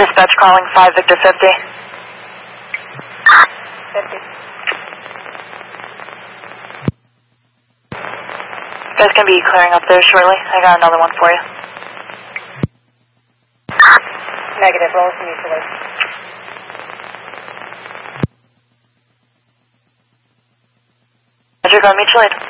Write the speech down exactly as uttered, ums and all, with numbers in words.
Dispatch calling five Victor fifty. fifty. Guys gonna be clearing up there shortly. I got another one for you. Negative, roll us mutually. Roger, go on mutual aid.